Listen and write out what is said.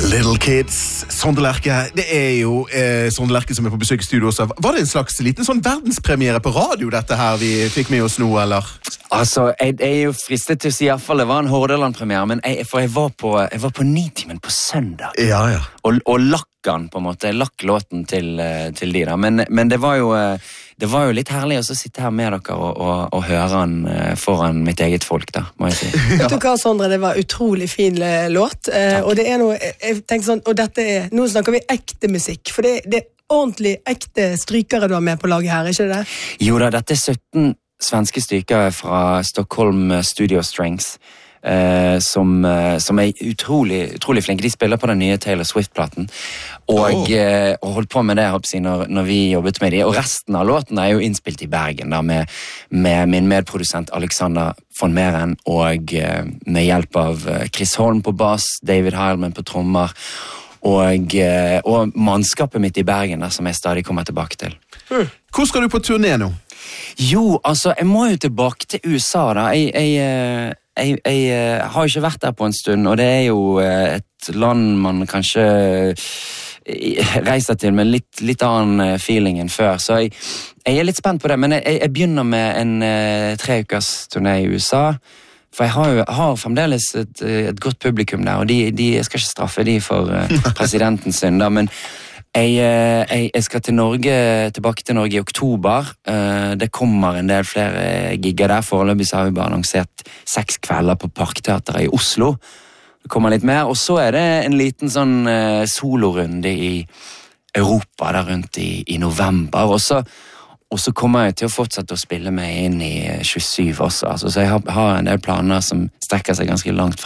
Little Kids, Sondre Lerche. Det jo Sondre Lerche som på besøk I studio også. Var det en slags liten sånn verdenspremiere på radio dette her vi fikk med oss nå, eller? Altså, jeg jo fristet til å si I hvert fall det var en Hordaland-premiere, men jeg var på Nitimen på søndag. Ja. Og lakk han på en måte, lakk låten til de da. Men det var jo litt herlig å sitte her med dere og høre han foran mitt eget folk da, må jeg si. Vet du hva, Sondre, det var utrolig fin låt, og det noe, jeg tenkte sånn, og dette nå snakker vi ekte musikk, for det ordentlig ekte strykere du har med på laget her, ikke det? Jo da, dette 17 svenske strykere fra Stockholm Studio Strengths, som utrolig flinke. De spiller på den nye Taylor Swift-platen og holdt på med det når vi jobbet med de, og resten av låten jo innspilt I Bergen da, med min medprodusent Alexander von Meren og med hjelp av Chris Holm på bass, David Heilman på trommer og mannskapet mitt I Bergen da, som jeg stadig kommer tilbake til. Hvor skal du på turné nå? Jo, altså, jeg må jo tilbake til USA da. Jeg har ikke vært der på en stund, og det jo et land man kanskje reiser til med litt annen feeling enn før, så jeg litt spent på det, men jeg begynner med en 3 ukers turné I USA, for jeg har fremdeles et godt publikum der, og jeg skal ikke straffe de for presidentens synd, men jeg skal tilbake til Norge I oktober. Det kommer en del flere gigger der. Foreløpig så har vi bare annonsert 6 kvelder på Parkteateret I Oslo. Det kommer litt mer, og så det en liten sånn solorunde I Europa der rundt I november, og så kommer jeg til å fortsette å spille meg inn I 27 også. Altså, så jeg har en del planer som strekker seg ganske langt frem.